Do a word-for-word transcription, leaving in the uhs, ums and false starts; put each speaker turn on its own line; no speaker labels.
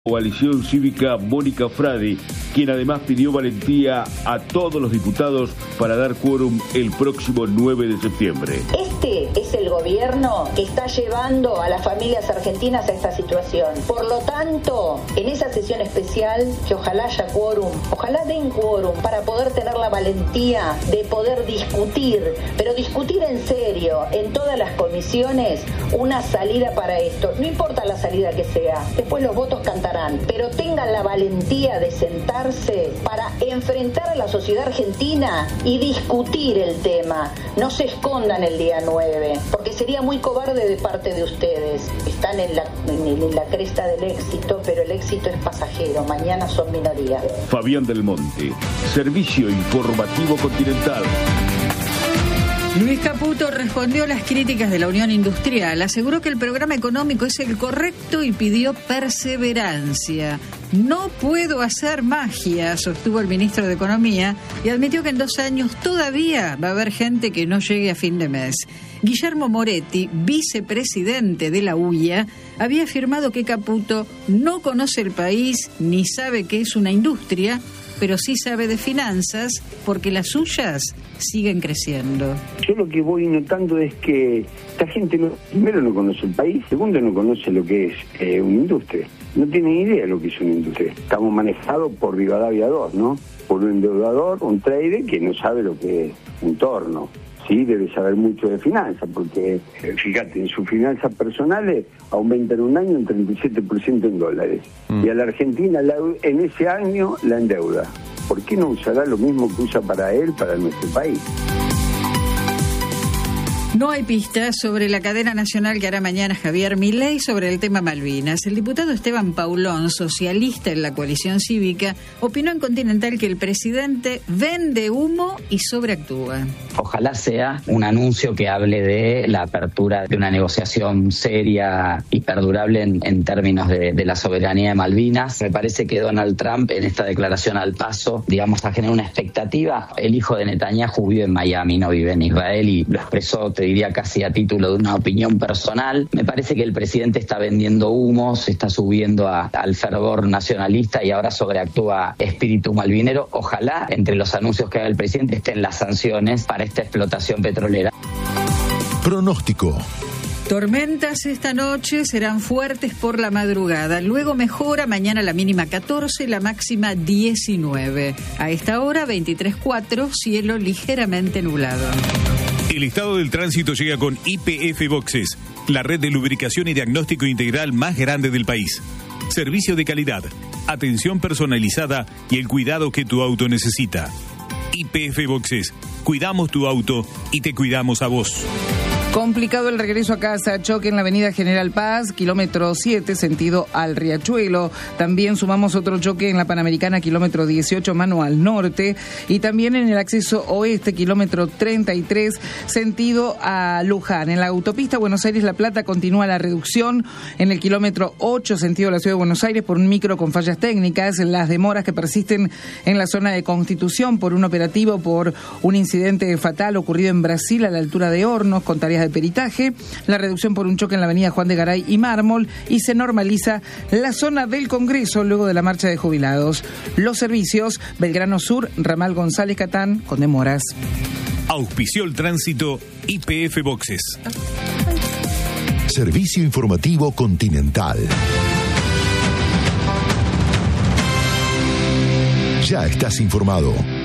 Coalición Cívica Mónica Fradi, quien además pidió valentía a todos los diputados para dar quórum el próximo nueve de septiembre.
Este es el gobierno que está llevando a las familias argentinas a esta situación. Por lo tanto, en esa sesión especial, que ojalá haya quórum, ojalá den quórum para poder tener la valentía de poder discutir, pero discutir en serio, en todas las comisiones, una salida para esto. No importa la salida que sea, después los votos cantarán. Pero tengan la valentía de sentarse para enfrentar a la sociedad argentina y discutir el tema. No se escondan el día nueve, porque sería muy cobarde de parte de ustedes. Están en la, en la cresta del éxito, pero el éxito es pasajero. Mañana son minoría.
Fabián del Monte, Servicio Informativo Continental.
Luis Caputo respondió a las críticas de la Unión Industrial, aseguró que el programa económico es el correcto y pidió perseverancia. No puedo hacer magia, sostuvo el ministro de Economía, y admitió que en dos años todavía va a haber gente que no llegue a fin de mes. Guillermo Moretti, vicepresidente de la U I A, había afirmado que Caputo no conoce el país ni sabe qué es una industria, pero sí sabe de finanzas porque las suyas siguen creciendo.
Yo lo que voy notando es que esta gente no, primero no conoce el país, segundo no conoce lo que es eh, una industria. No tienen idea de lo que es una industria. Estamos manejados por Rivadavia dos, ¿no? Por un endeudador, un trader que no sabe lo que es un torno. Sí, debe saber mucho de finanzas, porque, fíjate, en sus finanzas personales aumenta en un año un treinta y siete por ciento en dólares. Mm. Y a la Argentina la, en ese año la endeuda. ¿Por qué no usará lo mismo que usa para él, para nuestro país?
No hay pistas sobre la cadena nacional que hará mañana Javier Milei sobre el tema Malvinas. El diputado Esteban Paulón, socialista en la coalición cívica, opinó en Continental que el presidente vende humo y sobreactúa.
Ojalá sea un anuncio que hable de la apertura de una negociación seria y perdurable en, en términos de, de la soberanía de Malvinas. Me parece que Donald Trump en esta declaración al paso, digamos, a generar una expectativa. El hijo de Netanyahu vive en Miami, no vive en Israel, y lo expresó, te diría casi a título de una opinión personal. Me parece que el presidente está vendiendo humos, está subiendo a, al fervor nacionalista y ahora sobreactúa espíritu malvinero. Ojalá entre los anuncios que haga el presidente estén las sanciones para esta explotación petrolera.
Pronóstico.
Tormentas esta noche serán fuertes por la madrugada, luego mejora, mañana la mínima catorce, la máxima diecinueve. A esta hora veintitrés coma cuatro, cielo ligeramente nublado.
El estado del tránsito llega con I P F Boxes, la red de lubricación y diagnóstico integral más grande del país. Servicio de calidad, atención personalizada y el cuidado que tu auto necesita. I P F Boxes, cuidamos tu auto y te cuidamos a vos.
Complicado el regreso a casa, choque en la avenida General Paz, kilómetro siete, sentido al Riachuelo. También sumamos otro choque en la Panamericana, kilómetro dieciocho, mano al norte. Y también en el acceso oeste, kilómetro treinta y tres, sentido a Luján. En la autopista Buenos Aires-La Plata continúa la reducción en el kilómetro ocho, sentido a la ciudad de Buenos Aires, por un micro con fallas técnicas. Las demoras que persisten en la zona de Constitución por un operativo por un incidente fatal ocurrido en Brasil a la altura de Hornos con tareas de peritaje, la reducción por un choque en la avenida Juan de Garay y Mármol, y se normaliza la zona del Congreso luego de la marcha de jubilados. Los servicios, Belgrano Sur, Ramal González Catán, con demoras.
Auspició el tránsito I P F Boxes.
Servicio Informativo Continental. Ya estás informado.